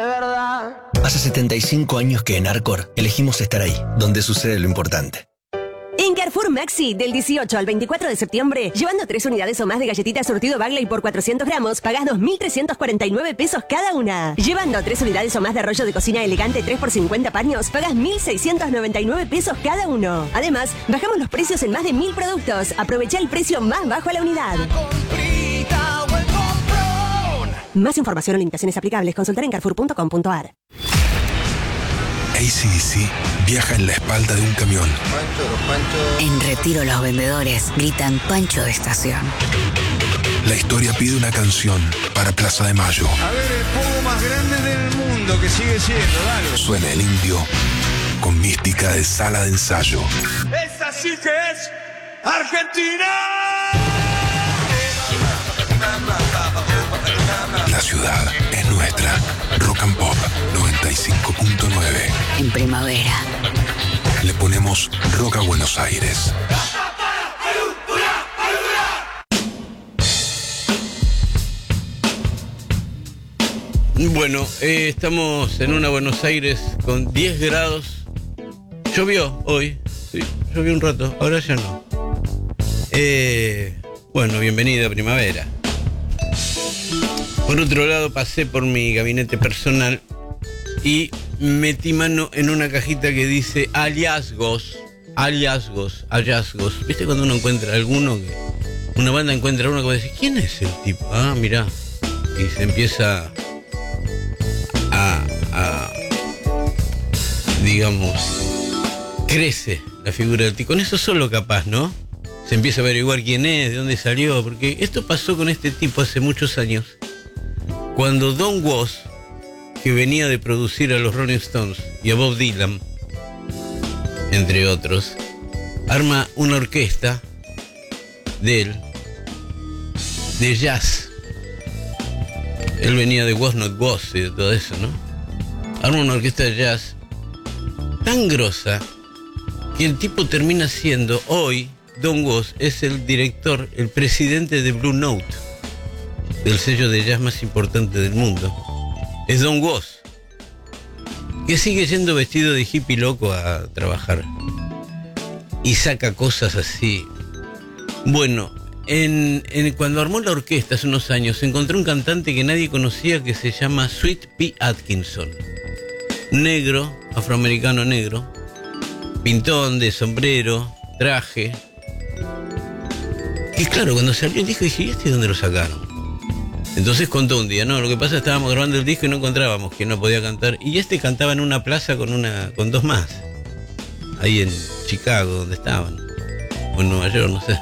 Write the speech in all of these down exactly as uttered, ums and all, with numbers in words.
De verdad. Hace setenta y cinco años que en Arcor elegimos estar ahí, donde sucede lo importante. En Carrefour Maxi, del dieciocho al veinticuatro de septiembre, llevando tres unidades o más de galletitas surtido Bagley por cuatrocientos gramos, pagás dos mil trescientos cuarenta y nueve pesos cada una. Llevando tres unidades o más de rollo de cocina elegante tres por cincuenta paños, pagás mil seiscientos noventa y nueve pesos cada uno. Además, bajamos los precios en más de mil productos. Aprovecha el precio más bajo a la unidad. Más información o limitaciones aplicables, consultar en carrefour punto com punto a r. A C D C viaja en la espalda de un camión. Pancho, los Pancho. En Retiro los vendedores gritan Pancho de estación. La historia pide una canción para Plaza de Mayo. A ver, el pogo más grande del mundo que sigue siendo, dale. Suena el indio con mística de sala de ensayo. ¡Esa sí que es Argentina! La ciudad es nuestra. Rock and Pop noventa y cinco punto nueve. En primavera. Le ponemos rock a Buenos Aires. Bueno, eh, estamos en una Buenos Aires con diez grados. Llovió hoy. Sí, llovió un rato. Ahora ya no. Eh, bueno, bienvenida a primavera. Por otro lado, pasé por mi gabinete personal y metí mano en una cajita que dice hallazgos, hallazgos, hallazgos. ¿Viste cuando uno encuentra alguno que una banda encuentra uno que dice, ¿quién es el tipo? Ah, mirá. Y se empieza a, a digamos, crece la figura del tipo. Con eso solo capaz, ¿no? Se empieza a averiguar quién es, de dónde salió, porque esto pasó con este tipo hace muchos años. Cuando Don Was, que venía de producir a los Rolling Stones y a Bob Dylan, entre otros, arma una orquesta de él, de jazz. Él venía de Was Not Was y de todo eso, ¿no? Arma una orquesta de jazz tan grosa que el tipo termina siendo, hoy, Don Was es el director, el presidente de Blue Note, del sello de jazz más importante del mundo. Es Don Was, que sigue siendo vestido de hippie loco a trabajar y saca cosas así. Bueno, en, en, cuando armó la orquesta hace unos años, encontró un cantante que nadie conocía que se llama Sweet Pea Atkinson. Negro, afroamericano negro, pintón de sombrero, traje. Y claro, cuando salió el disco dije, ¿y este dónde lo sacaron? Entonces contó un día, no, lo que pasa es que estábamos grabando el disco y no encontrábamos que no podía cantar. Y este cantaba en una plaza con una con dos más. Ahí en Chicago, donde estaban. O en Nueva York, no sé.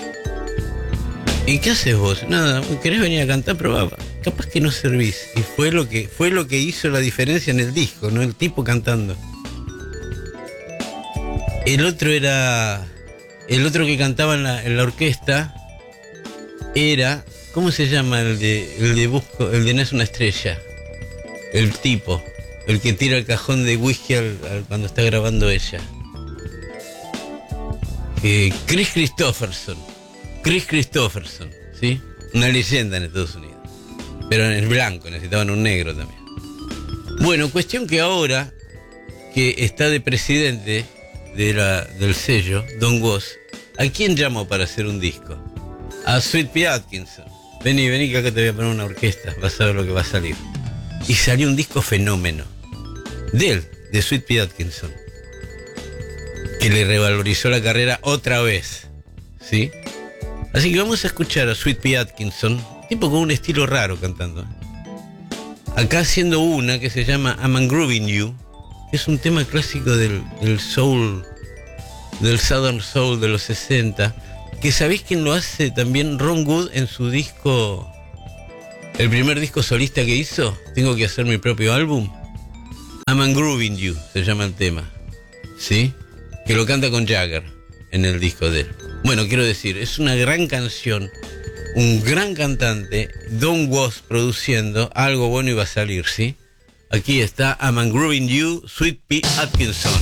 ¿Y qué haces vos? Nada, ¿querés venir a cantar? Probaba. Capaz que no servís. Y fue lo que, fue lo que hizo la diferencia en el disco, ¿no? El tipo cantando. El otro era... El otro que cantaba en la, en la orquesta era... ¿Cómo se llama el de el de busco, el de no es una estrella? El tipo, el que tira el cajón de whisky al, al, cuando está grabando ella. Eh, Chris Christopherson. Chris Christopherson, ¿sí? Una leyenda en Estados Unidos. Pero en el blanco, necesitaban un negro también. Bueno, cuestión que ahora que está de presidente de la, del sello, Don Was, ¿a quién llamó para hacer un disco? A Sweet Pea Atkinson. Vení, vení que acá te voy a poner una orquesta, vas a ver lo que va a salir. Y salió un disco fenómeno. De él, de Sweet Pea Atkinson. Que le revalorizó la carrera otra vez. ¿Sí? Así que vamos a escuchar a Sweet Pea Atkinson, tipo con un estilo raro cantando. Acá haciendo una que se llama I'm Grooving You, que es un tema clásico del, del soul, del Southern Soul de los sesenta. Que sabéis quién lo hace también, Ron Wood, en su disco, el primer disco solista que hizo, Tengo que hacer mi propio álbum. I'm Grooving You se llama el tema, ¿sí? Que lo canta con Jagger en el disco de él. Bueno, quiero decir, es una gran canción, un gran cantante, Don Was produciendo, algo bueno iba a salir, ¿sí? Aquí está I'm Grooving You, Sweet Pea Atkinson.